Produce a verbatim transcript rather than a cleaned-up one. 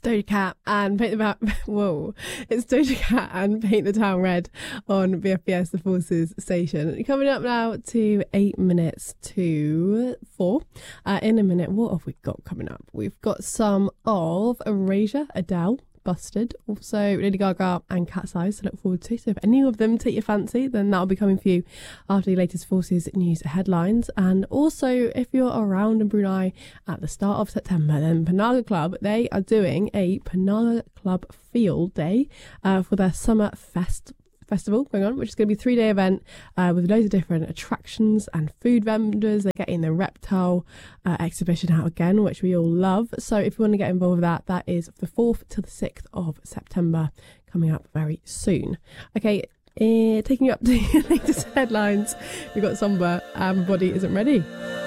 Doja Cat and Paint the Town. Whoa, it's Doja Cat and Paint the Town Red on B F B S The Forces station. Coming up now to eight minutes to four. Uh, in a minute, what have we got coming up? We've got some of Erasure, Adele, Busted, also Lady Gaga and Cat's Eyes to look forward to. So if any of them take your fancy, then that'll be coming for you after the latest Forces news headlines. And also, if you're around in Brunei at the start of September, then Panaga Club, they are doing a Panaga Club Field Day uh, for their Summer Fest festival going on, which is going to be a three-day event uh, with loads of different attractions and food vendors. They're getting the reptile uh, exhibition out again, which we all love. So if you want to get involved with that, that is the fourth to the sixth of September, coming up very soon. Okay, uh, taking you up to the latest headlines. We've got Somber, and My Body Isn't Ready.